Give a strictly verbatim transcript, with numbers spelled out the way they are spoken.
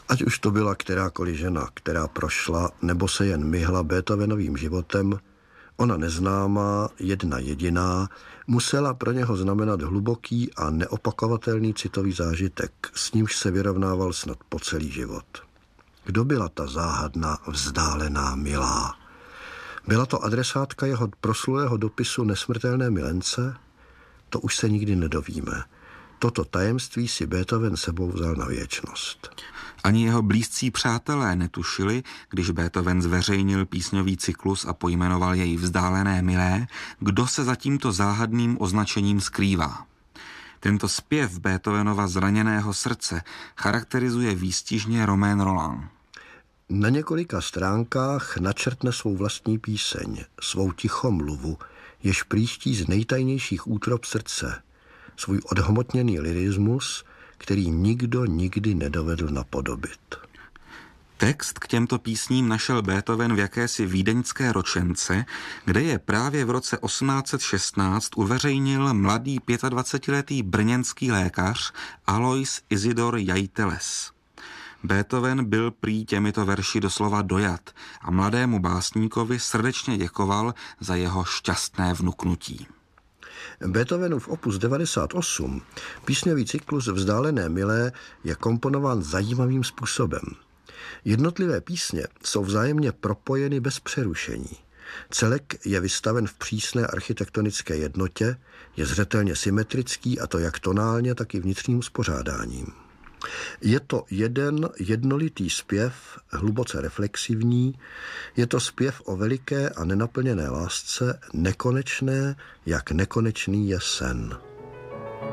Ať už to byla kterákoliv žena, která prošla nebo se jen myhla Beethovenovým životem, ona neznámá, jedna jediná, musela pro něho znamenat hluboký a neopakovatelný citový zážitek, s nímž se vyrovnával snad po celý život. Kdo byla ta záhadná, vzdálená milá? Byla to adresátka jeho proslulého dopisu nesmrtelné milence? To už se nikdy nedovíme. Toto tajemství si Beethoven sebou vzal na věčnost. Ani jeho blízcí přátelé netušili, když Beethoven zveřejnil písňový cyklus a pojmenoval jej Vzdálené milé, kdo se za tímto záhadným označením skrývá. Tento zpěv Beethovenova zraněného srdce charakterizuje výstižně Romain Rolland. Na několika stránkách načrtne svou vlastní píseň, svou tichomluvu, jež prýští z nejtajnějších útrob srdce, svůj odhmotněný lyrismus, který nikdo nikdy nedovedl napodobit. Text k těmto písním našel Beethoven v jakési vídeňské ročence, kde je právě v roce osmnáct set šestnáct uveřejnil mladý dvacetiletý brněnský lékař Alois Isidor Jajteles. Beethoven byl prý těmito verši doslova dojat a mladému básníkovi srdečně děkoval za jeho šťastné vnuknutí. Beethovenův opus devadesát osm, písňový cyklus Vzdálené milé, je komponován zajímavým způsobem. Jednotlivé písně jsou vzájemně propojeny bez přerušení. Celek je vystaven v přísné architektonické jednotě, je zřetelně symetrický, a to jak tonálně, tak i vnitřním uspořádáním. Je to jeden jednolitý zpěv, hluboce reflexivní, je to zpěv o veliké a nenaplněné lásce, nekonečné, jak nekonečný je sen.